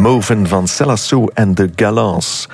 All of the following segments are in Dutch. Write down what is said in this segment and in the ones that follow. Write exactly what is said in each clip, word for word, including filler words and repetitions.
Movin' van Céla en de Galants.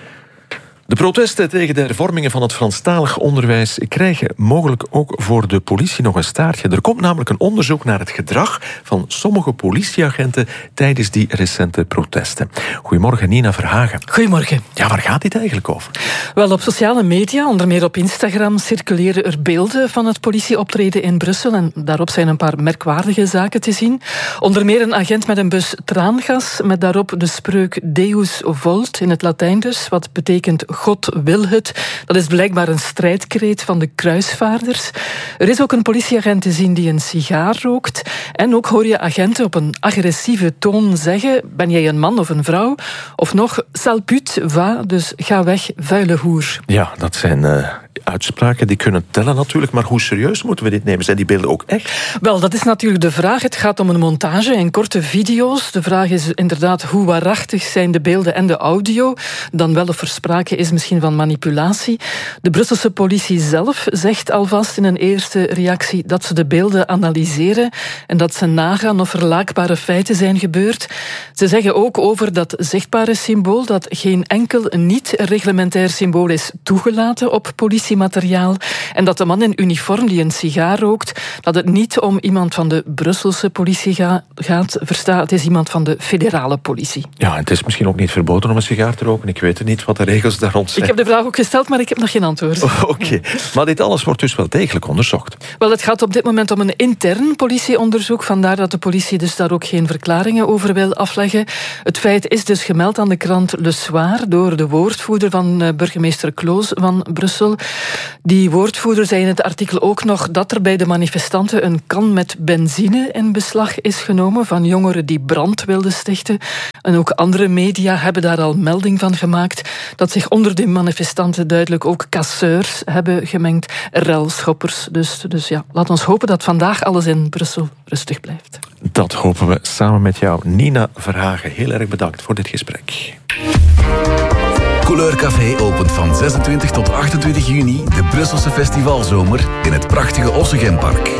De protesten tegen de hervormingen van het Franstalig onderwijs krijgen mogelijk ook voor de politie nog een staartje. Er komt namelijk een onderzoek naar het gedrag van sommige politieagenten tijdens die recente protesten. Goedemorgen, Nina Verhagen. Goedemorgen. Ja, waar gaat dit eigenlijk over? Wel, op sociale media, onder meer op Instagram, circuleren er beelden van het politieoptreden in Brussel. En daarop zijn een paar merkwaardige zaken te zien. Onder meer een agent met een bus traangas, met daarop de spreuk Deus Volt, in het Latijn dus, wat betekent God wil het. Dat is blijkbaar een strijdkreet van de kruisvaarders. Er is ook een politieagent te zien die een sigaar rookt. En ook hoor je agenten op een agressieve toon zeggen: ben jij een man of een vrouw? Of nog, sale pute, va, dus ga weg, vuile hoer. Ja, dat zijn uh, uitspraken die kunnen tellen natuurlijk, maar hoe serieus moeten we dit nemen? Zijn die beelden ook echt? Wel, dat is natuurlijk de vraag. Het gaat om een montage en korte video's. De vraag is inderdaad hoe waarachtig zijn de beelden en de audio. Dan wel of er sprake is misschien van manipulatie. De Brusselse politie zelf zegt alvast in een eerste reactie dat ze de beelden analyseren en dat ze nagaan of er laakbare feiten zijn gebeurd. Ze zeggen ook over dat zichtbare symbool dat geen enkel niet-reglementair symbool is toegelaten op politiemateriaal en dat de man in uniform die een sigaar rookt, dat het niet om iemand van de Brusselse politie ga, gaat, versta, het is iemand van de federale politie. Ja, het is misschien ook niet verboden om een sigaar te roken. Ik weet het niet wat de regels daar rond zijn. Ik heb de vraag ook gesteld, maar ik heb nog geen antwoord. Oh, Oké, okay. Maar dit alles wordt dus wel degelijk onderzocht. Wel, het gaat op dit moment om een intern politieonderzoek, vandaar dat de politie dus daar ook geen verklaringen over wil afleggen. Het feit is dus gemeld aan de krant Le Soir door de woordvoerder van burgemeester Kloos van Brussel. Die woordvoerder zei in het artikel ook nog dat er bij de manifestanten een kan met benzine in beslag is genomen van jongeren die brand wilden stichten. En ook andere media hebben daar al melding van gemaakt dat zich onder de manifestanten duidelijk ook casseurs hebben gemengd, relschoppers. Dus, dus ja, laat ons hopen dat vandaag alles in Brussel rustig blijft. Dat hopen we samen met jou, Nina Verhagen. Heel erg bedankt voor dit gesprek. Couleur Café opent van zesentwintig tot achtentwintig juni de Brusselse festivalzomer in het prachtige Ossegempark.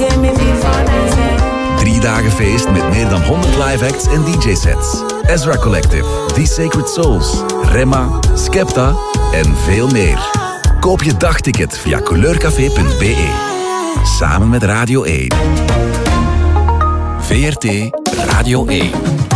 Drie dagen feest met meer dan honderd live acts en D J-sets. Ezra Collective, The Sacred Souls, Remma, Skepta en veel meer. Koop je dagticket via couleurcafé punt b e. Samen met Radio één. V R T Radio één.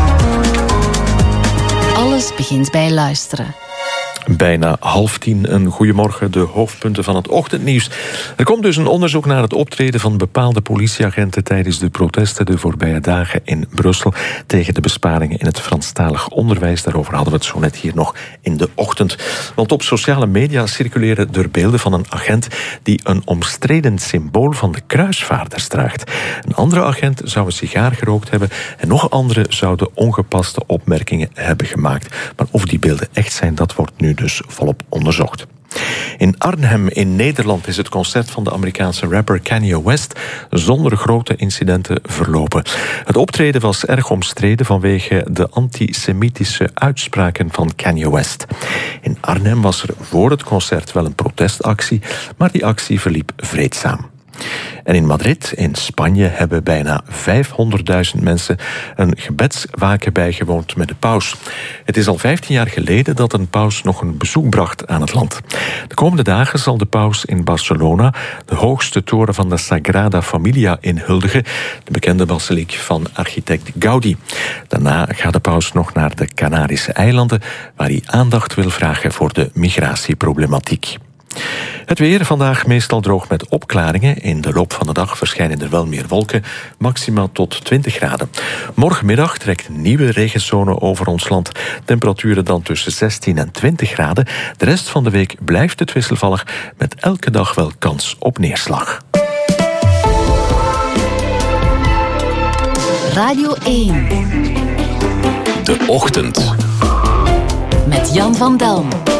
Alles begint bij luisteren. Bijna half tien, een goeiemorgen, de hoofdpunten van het ochtendnieuws. Er komt dus een onderzoek naar het optreden van bepaalde politieagenten tijdens de protesten de voorbije dagen in Brussel tegen de besparingen in het Franstalig onderwijs. Daarover hadden we het zo net hier nog in de ochtend. Want op sociale media circuleren er beelden van een agent die een omstreden symbool van de kruisvaarders draagt. Een andere agent zou een sigaar gerookt hebben en nog anderen zouden ongepaste opmerkingen hebben gemaakt. Maar of die beelden echt zijn, dat wordt nu dus volop onderzocht. In Arnhem in Nederland is het concert van de Amerikaanse rapper Kanye West zonder grote incidenten verlopen. Het optreden was erg omstreden vanwege de antisemitische uitspraken van Kanye West. In Arnhem was er voor het concert wel een protestactie, maar die actie verliep vreedzaam. En in Madrid, in Spanje, hebben bijna vijfhonderdduizend mensen een gebedswaken bijgewoond met de paus. Het is al vijftien jaar geleden dat een paus nog een bezoek bracht aan het land. De komende dagen zal de paus in Barcelona de hoogste toren van de Sagrada Familia inhuldigen, de bekende basiliek van architect Gaudi. Daarna gaat de paus nog naar de Canarische eilanden, waar hij aandacht wil vragen voor de migratieproblematiek. Het weer vandaag meestal droog met opklaringen. In de loop van de dag verschijnen er wel meer wolken, maximaal tot twintig graden. Morgenmiddag trekt een nieuwe regenzone over ons land. Temperaturen dan tussen zestien en twintig graden. De rest van de week blijft het wisselvallig, met elke dag wel kans op neerslag. Radio één. De Ochtend. Met Jan van Delm.